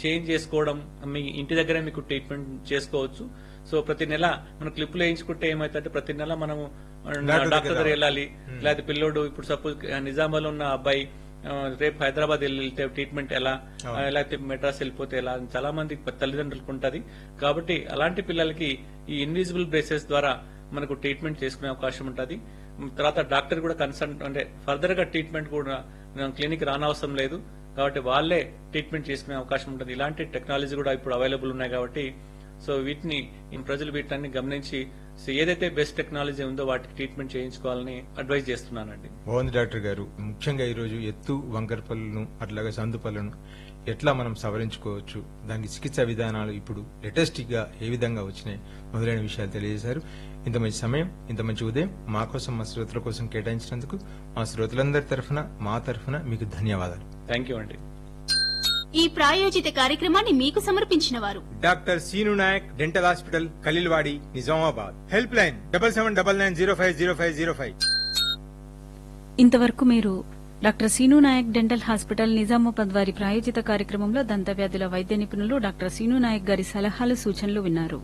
Change చేసుకోవడం, మీ ఇంటి దగ్గరే మీకు ట్రీట్మెంట్ చేసుకోవచ్చు. సో ప్రతి నెల మనం క్లిప్పులు వేయించుకుంటే ఏమైతే ప్రతి నెల మనం డాక్టర్ దగ్గర వెళ్ళాలి. లేదా పిల్లోడు ఇప్పుడు సపోజ్ నిజామాబాద్ లో ఉన్న అబ్బాయి రేపు హైదరాబాద్ వెళ్తే ట్రీట్మెంట్ ఎలా, లేకపోతే మెడ్రాస్ వెళ్ళిపోతే ఎలా, చాలా మంది తల్లిదండ్రులకు ఉంటది. కాబట్టి అలాంటి పిల్లలకి ఈ ఇన్విజిబుల్ బ్రేసెస్ ద్వారా మనకు ట్రీట్మెంట్ చేసుకునే అవకాశం ఉంటుంది. తర్వాత డాక్టర్ కూడా కన్సల్ట్ అంటే ఫర్దర్ గా ట్రీట్మెంట్ కూడా క్లినిక్ రానవసరం లేదు. కాబట్టి వాళ్లే ట్రీట్మెంట్ చేసుకునే అవకాశం ఉంటుంది. ఇలాంటి టెక్నాలజీ కూడా ఇప్పుడు అవైలబుల్ ఉన్నాయి. కాబట్టి సో వీటిని ప్రజలు వీటిని గమనించి ఏదైతే బెస్ట్ టెక్నాలజీ ఉందో వాటికి ట్రీట్మెంట్ చేయించుకోవాలని అడ్వైజ్ చేస్తున్నానండి. బాగుంది డాక్టర్ గారు. ముఖ్యంగా ఈ రోజు ఎత్తు వంకర పళ్ళను అట్లాగే సందు పళ్ళను ఎట్లా మనం సవరించుకోవచ్చు, దానికి చికిత్సా విధానాలు ఇప్పుడు లేటెస్ట్ గా ఏ విధంగా వచ్చినాయి మొదలైన విషయాలు తెలియజేశారు. ఇంత మంచి సమయం, ఇంత మంచి ఉదయం మా కోసం, మా శ్రోతల కోసం కేటాయించినందుకు మా శ్రోతలందరి తరఫున, మా తరఫున మీకు ధన్యవాదాలు. థ్యాంక్ యూ అండి. ఈ ప్రాయోజిత కార్యక్రమాన్ని మీకు సమర్పించిన వారు doctor scene Naik dental hospital, Khaleelwadi, Nizamabad. Help line 7799050505. ఇంతవరకు మీరు doctor scene Naik dental hospital Nizamabad వారి ప్రాయోజిత కార్యక్రమంలో దంతవ్యాధుల వైద్య నిపుణులు డాక్టర్ సీను నాయక్ గారి సలహాలు, సూచనలు విన్నారు.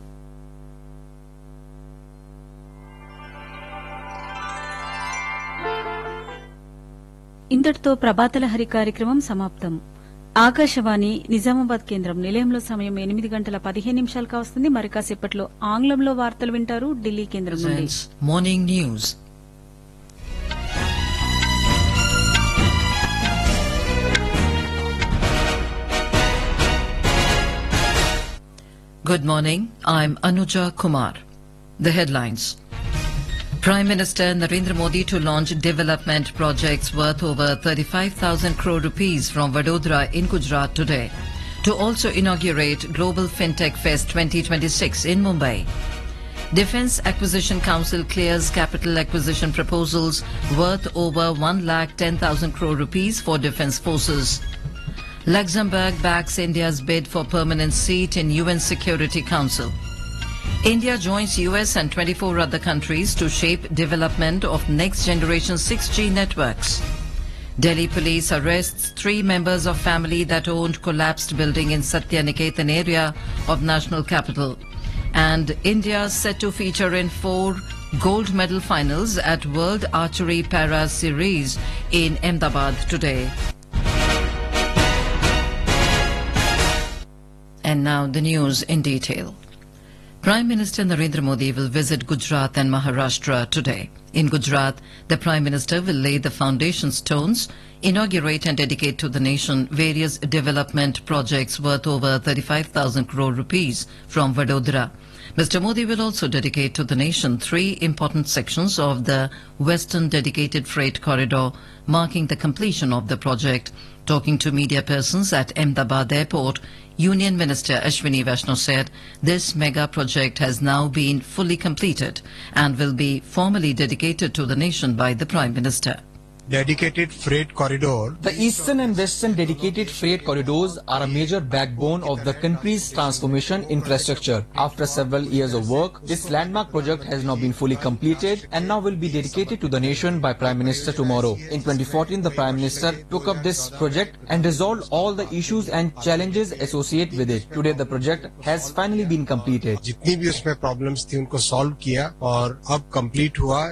ఇంతటితో ప్రభాతలహరి కార్యక్రమం సమాప్తం. ఆకాశవాణి నిజామాబాద్ కేంద్రం నిలయంలో సమయం 8:15 కావస్తుంది. మరి కాసేపట్లో ఆంగ్లంలో వార్తలు వింటారు ఢిల్లీ కేంద్రం నుండి. Morning news. Good morning. I'm Anuja Kumar. The headlines. Prime Minister Narendra Modi to launch development projects worth over 35,000 crore rupees from Vadodara in Gujarat today. To also inaugurate Global FinTech Fest 2026 in Mumbai. Defence Acquisition Council clears capital acquisition proposals worth over 1,10,000 crore rupees for defence forces. Luxembourg backs India's bid for permanent seat in UN Security Council. India joins US and 24 other countries to shape development of next-generation 6G networks. Delhi police arrests 3 members of family that owned collapsed building in Satyaniketan area of national capital. And India set to feature in 4 gold medal finals at World Archery Para Series in Ahmedabad today. And now the news in detail. Prime Minister Narendra Modi will visit Gujarat and Maharashtra today. In Gujarat, the Prime Minister will lay the foundation stones, inaugurate and dedicate to the nation various development projects worth over 35,000 crore rupees from Vadodara. Mr. Modi will also dedicate to the nation 3 important sections of the Western Dedicated Freight Corridor, marking the completion of the project. Talking to media persons at Ahmedabad Airport, Union Minister Ashwini Vaishnaw said this mega project has now been fully completed and will be formally dedicated to the nation by the Prime Minister. Dedicated freight corridor. The eastern and western dedicated freight corridors are a major backbone of the country's transformation infrastructure. After several years of work, this landmark project has now been fully completed and now will be dedicated to the nation by Prime Minister tomorrow. In 2014, the Prime Minister took up this project and resolved all the issues and challenges associated with it. Today, the project has finally been completed. जितनी भी उसमें problems थी उनको solve किया और अब complete हुआ.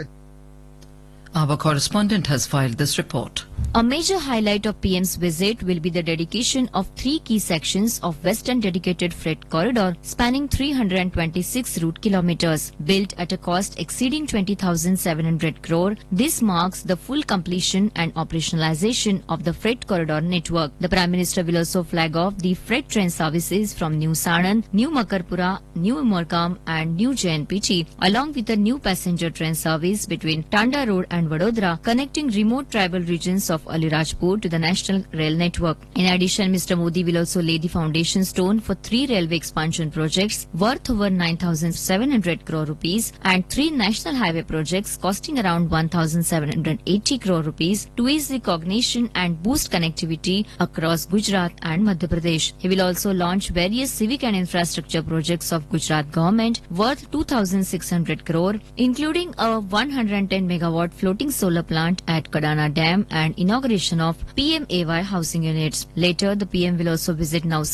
Our correspondent has filed this report. A major highlight of PM's visit will be the dedication of 3 key sections of Western Dedicated Freight Corridor spanning 326 route kilometers. Built at a cost exceeding 20,700 crore, this marks the full completion and operationalization of the freight corridor network. The Prime Minister will also flag off the freight train services from New Sanand, New Makarpura, New Umbergaon and New JNPT, along with a new passenger train service between Tanda Road and Vadodara, connecting remote tribal regions of Alirajpur to the national rail network. In addition, Mr. Modi will also lay the foundation stone for 3 railway expansion projects worth over 9,700 crore rupees and 3 national highway projects costing around 1,780 crore rupees to ease recognition and boost connectivity across Gujarat and Madhya Pradesh. He will also launch various civic and infrastructure projects of Gujarat government worth 2,600 crore, including a 110 megawatt floating solar plant at Kadana Dam and inauguration of PMAY housing units. Later, the PM will also visit Navsari